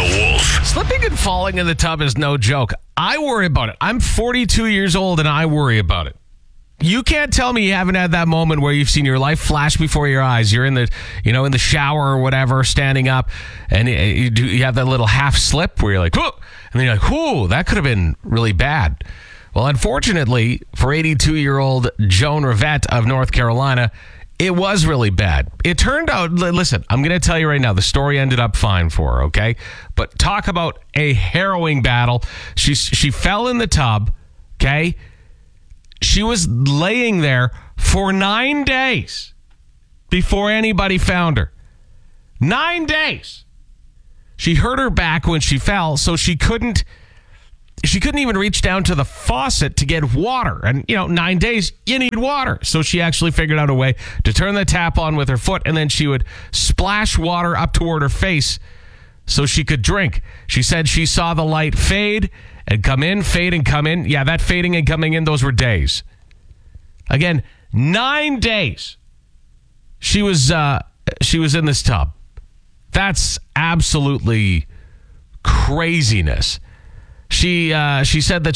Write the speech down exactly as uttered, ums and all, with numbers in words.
Wolf. Slipping and falling in the tub is no joke. I worry about it. I'm forty-two years old and I worry about it. You can't tell me you haven't had that moment where you've seen your life flash before your eyes. You're in the, you know, in the shower or whatever, standing up, and you, do, you have that little half slip where you're like, whoa, and then you're like, whoa, that could have been really bad. Well, unfortunately for eighty-two-year-old Joan Rivette of North Carolina, it was really bad. It turned out, listen, I'm going to tell you right now, the story ended up fine for her, okay? But talk about a harrowing battle. She, she fell in the tub, okay? She was laying there for nine days before anybody found her. Nine days. She hurt her back when she fell, so she couldn't she couldn't even reach down to the faucet to get water. And, you know, nine days, you need water. So she actually figured out a way to turn the tap on with her foot, and then she would splash water up toward her face so she could drink. She said she saw the light fade and come in, fade and come in. Yeah, that fading and coming in, those were days. Again, nine days she was uh, she was in this tub. That's absolutely craziness. She uh, she said that